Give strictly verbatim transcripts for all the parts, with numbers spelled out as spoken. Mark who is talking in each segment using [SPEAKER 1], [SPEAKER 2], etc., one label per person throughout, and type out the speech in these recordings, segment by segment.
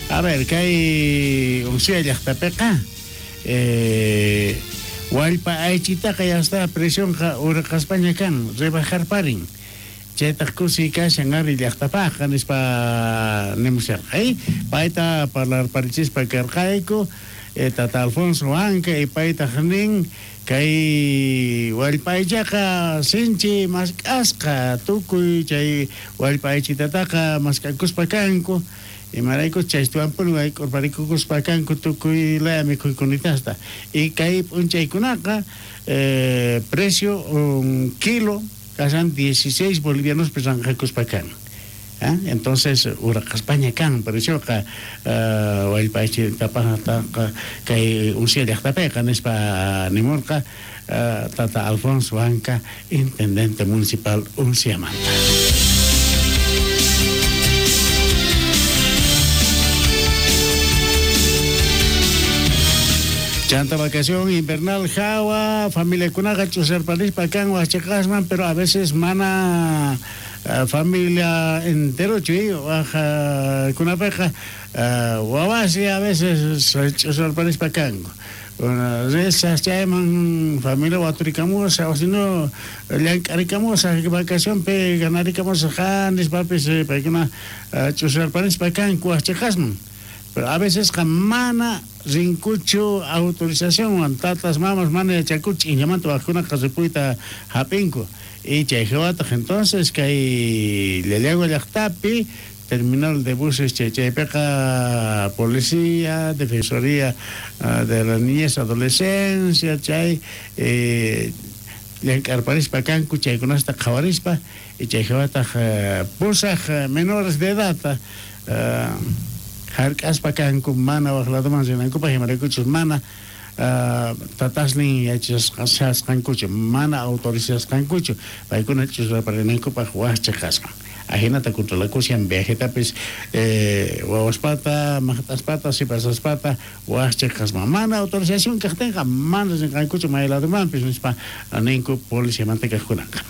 [SPEAKER 1] A ver, kay unsya llaqtapiqa eh wallpa aychitaqa ya está presionqa uraqaspaña kan rebajar parin. Chaytaq kusi kashan ari llaqtapaqa nispa nimusharqay payta parlar parichispa karqayku tata Alfonso Anca y paytaq nin kay wallpaychaqa sinchi masq'asqa tukuy chay wallpaychitataqa masq'akuspa kanku imarayku chaystuwanpuni wayqurparikukuspa kanku tukuy laya mikhuykunitasta y kay p'unchaykunaqa eh, precio un kilo kashan dieciséis bolivianos pisanqakuspa kan. ¿Ah? Entonces uraqaspaña kan presioqa uh, wallpaychitapaqa kay unsya llaqtapiqa nispa nimurqa uh, tata Alfonso Anca, intendente municipal Unciamanta. Chanta vacación invernal jawa familia kunaqa chusarpanispa kan wachaqasman, pero a veces mana Uh, familia entero chui waja kunapeja uh, wawasi a veces sorpanispa kango una esas llaman familia waturikamosa o si no llankarikamosa vacación pe ganarikamosa janis papis pe kuna sorpanispa kango wachaqasman, pero a veces jamana rincucho autorización tatas mamas mana chakuchi llamanto wakuna qasipuita hapinko y chayjewataq entonces kay Leleagua llaqtapi terminal de buses chaychaypiqa policía defensoría uh, de la niñez adolescencia chay eh, llankarparispa kanku chaykunasta qhawarispa y chayjewataq uh, pusaq menores de edad uh, hark'aspa kanku mana waqladuman rinankupa himaraykuchus mana Uh, tatasnin yachasqankuchu mana autorizasqankuchu paykuna chusraparinankupak waqchaqasqa ahinata controlakushan viajetapis eh, wawaspata maqtaspata sipasaspata waqchaqasqa mana autorización kaqtinqa mana rinqankuchu mayladumanpis nispa ninku policiamanta kaqkunaqa.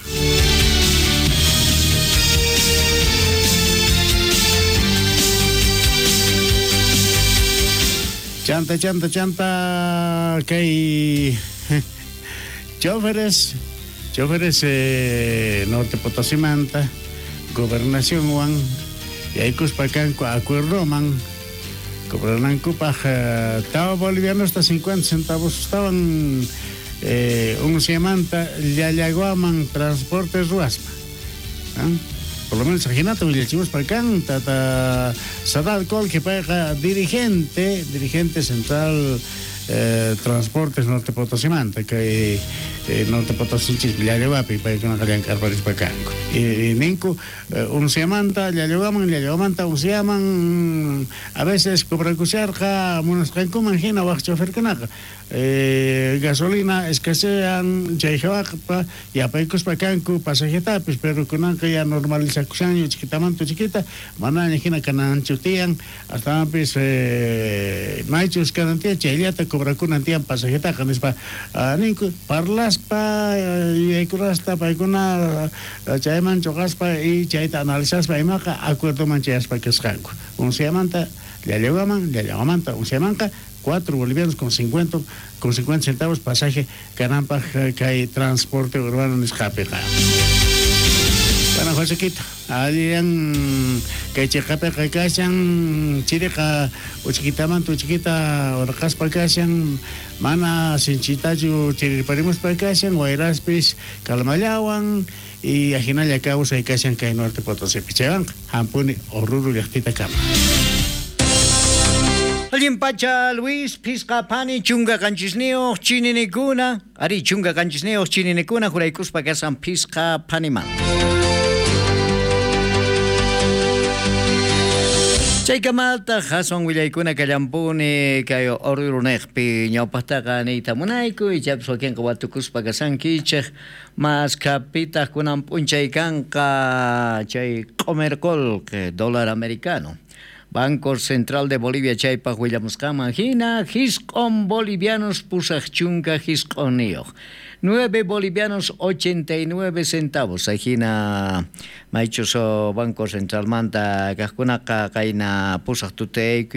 [SPEAKER 1] Chanta, chanta, chanta, kay choferes, choferes eh, Norte Potosimanta, Gobernación Juan, y hay cuspacanco acuerdo man, gobernanco paja, estaba boliviano hasta cincuenta centavos, estaban eh, un semanta, ya llaguaman transportes ruaspa. ¿Eh? Por lo menos imagínate, Villachimos para acá, tata Sadal Col, que paga dirigente, dirigente central eh, Transportes Norte Potosimanta, que eh, Norte Potosinchis, Villarevapi, para que no hayan carparis para acá. Y Ninco, un semanta, ya llevaban, ya llevaban, un se llaman, a veces, cobra cucharja, unos canco, imagina, bajo chofer canaca. Eh, gasolina escasean chayjawaqpa yapaykus pakanku pasajetapis pero kunanqa ya normalizakusanña chiquitamantu chiquita mana ñajina kananchu tiyan hastapis eh, maychus kanantiyan chayllata cobrakunan tiyan pasajetaqa nispa uh, ninku parlaspa yaykurasta paykuna chayman choqaspa y chayta analizaspa imaqa acuerdoman chayaspa kasqanku unsiamanta llallawman llallawamanta unsiamanqa cuatro bolivianos con cincuenta con cincuenta centavos pasaje canampa que hay transporte urbano en escape. Bueno, José Quito, alguien que checape que casan chirica o chiquitaman tu chiquita o raspa casan mana sin chitachu chiriparimos para casan guairaspis calmayawan y ajinalla causa y casan que hay Norte Potosí pichaban hampuni orruru yachtita cama.
[SPEAKER 2] Alguien pacha Luis Pisca Pani chunga kanchisneo chininikuna ari chunga kanchisneo chininikuna juraikuspa kasan Pisca Paniman. Chaykamalta Jason Willaykuna kallampuni kayo orurunekpi ñawpajtaqa niyta munayku y chaypis wakinqa watukuspa kasankichej mas kapitaq kunan p'unchaykanqa chay q'umirqul que dólar americano. Banco Central de Bolivia chaypaq willamusqaman hina hisq'un bolivianos pusaq chunka hisq'uniyuq nueve bolivianos ochenta y nueve centavos hina maychuso Banco Central manta kaqkunaqa qayna pusaq tutayku